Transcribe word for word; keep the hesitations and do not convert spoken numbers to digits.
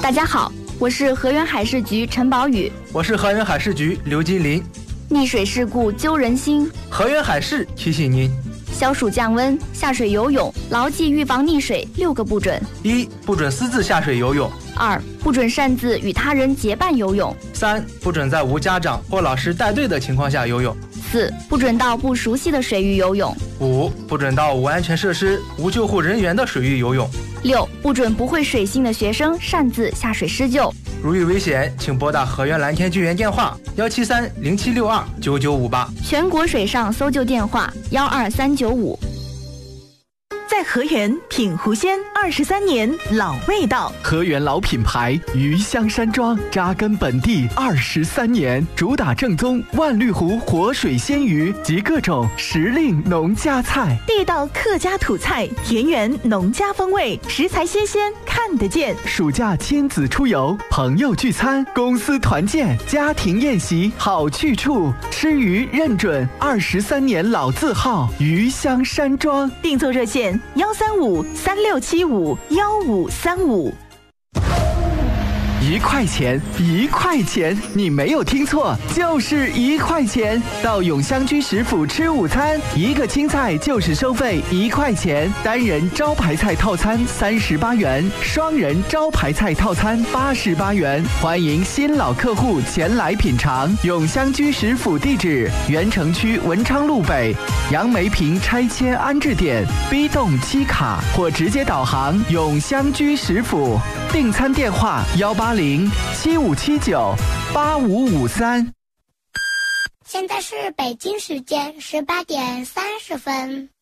大家好，我是河源海事局陈宝宇。 我是河源海事局刘金林。 溺水事故揪人心， 河源海事提醒您： 消暑降温，下水游泳，牢记预防溺水六个不准。 一、不准私自下水游泳； 二、不准擅自与他人结伴游泳； 三、不准在无家长或老师带队的情况下游泳； 四、不准到不熟悉的水域游泳； 五、不准到无安全设施、无救护人员的水域游泳； 六、不准不会水性的学生擅自下水施救。 如遇危险，请拨打河源蓝天救援电话幺七三零七六二九九五八， 全国水上搜救电话幺二三九五。 在河源品湖鲜二十三年老味道， 河源老品牌鱼香山庄扎根本地二十三年，主打正宗万绿湖活水鲜鱼及各种时令农家菜， 地道客家土菜，田园农家风味，食材新鲜看得见。 暑假亲子出游，朋友聚餐，公司团建，家庭宴席好去处，吃鱼认准二十三年老字号鱼香山庄。 订座热线幺三五三六七五幺五三五。 一块钱，一块钱，你没有听错，就是一块钱。到永香居食府吃午餐，一个青菜就是收费一块钱，单人招牌菜套餐三十八元，双人招牌菜套餐八十八元。欢迎新老客户前来品尝。永香居食府地址：原城区文昌路北杨梅坪拆迁安置点 B 栋七卡，或直接导航永香居食府。订餐电话幺八零七五七九八五五三。 现在是北京时间十八点三十分。